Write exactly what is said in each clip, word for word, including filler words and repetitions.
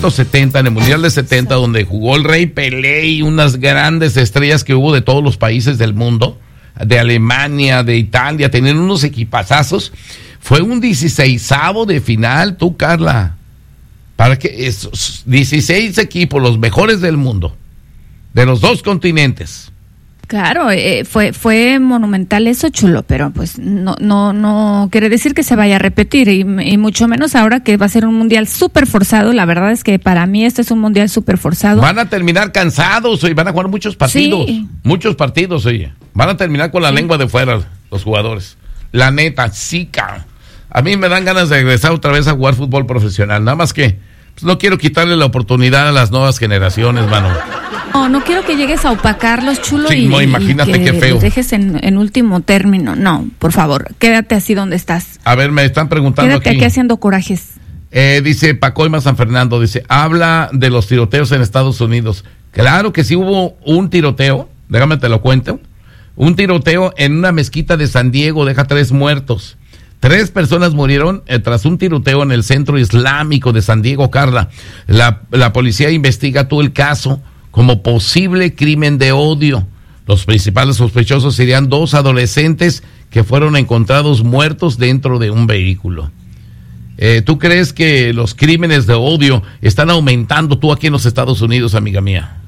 novecientos setenta, en el Mundial de setenta, donde jugó el Rey Pelé y unas grandes estrellas que hubo de todos los países del mundo, de Alemania, de Italia, tenían unos equipazazos. Fue un dieciseisavo de final, tú, Carla, para que esos dieciséis equipos, los mejores del mundo, de los dos continentes. Claro, eh, fue fue monumental eso, Chulo, pero pues no no no quiere decir que se vaya a repetir, y, y mucho menos ahora que va a ser un mundial súper forzado. La verdad es que para mí este es un mundial súper forzado. Van a terminar cansados, oye, van a jugar muchos partidos, sí. muchos partidos, oye. Van a terminar con la sí. lengua de fuera los jugadores. La neta, sí, cabrón. A mí me dan ganas de regresar otra vez a jugar fútbol profesional, nada más que pues, no quiero quitarle la oportunidad a las nuevas generaciones, mano. No, no quiero que llegues a opacarlos, Chulo, sí, y, no, imagínate y que qué feo. los dejes en, en último término. No, por favor, quédate así donde estás. A ver, me están preguntando quédate aquí. aquí haciendo corajes. Eh, dice Pacoima San Fernando, dice, habla de los tiroteos en Estados Unidos. Claro que sí hubo un tiroteo, déjame te lo cuento. Un tiroteo en una mezquita de San Diego, deja tres muertos. Tres personas murieron eh, tras un tiroteo en el centro islámico de San Diego, Carla. La, la policía investiga todo el caso como posible crimen de odio. Los principales sospechosos serían dos adolescentes que fueron encontrados muertos dentro de un vehículo. Eh, ¿Tú crees que los crímenes de odio están aumentando tú aquí en los Estados Unidos, amiga mía?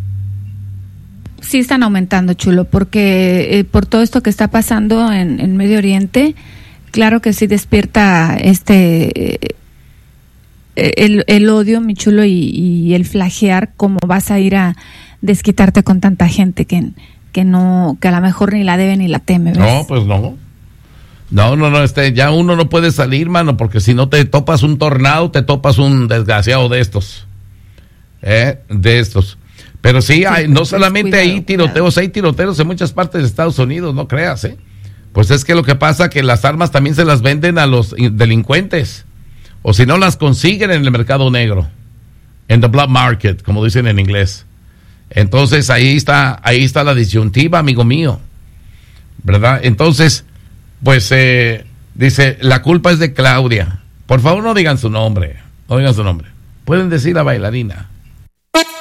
Sí están aumentando, Chulo, porque eh, por todo esto que está pasando en, en Medio Oriente, claro que sí despierta este... Eh, El, el odio, mi Chulo, y, y el flagear cómo vas a ir a desquitarte con tanta gente que, que no, que a lo mejor ni la debe ni la teme, ¿ves? No, pues no. No, no, no, este, ya uno no puede salir, mano, porque si no te topas un tornado, te topas un desgraciado de estos. ¿Eh? De estos. Pero sí, sí hay, no solamente cuidado, hay tiroteos, cuidado. Hay tiroteos en muchas partes de Estados Unidos, no creas, ¿eh? Pues es que lo que pasa que las armas también se las venden a los delincuentes. O si no, las consiguen en el mercado negro, en the black market, como dicen en inglés. Entonces ahí está, ahí está la disyuntiva, amigo mío, ¿verdad? Entonces, pues eh, dice, la culpa es de Claudia. Por favor, no digan su nombre, no digan su nombre. Pueden decir la bailarina.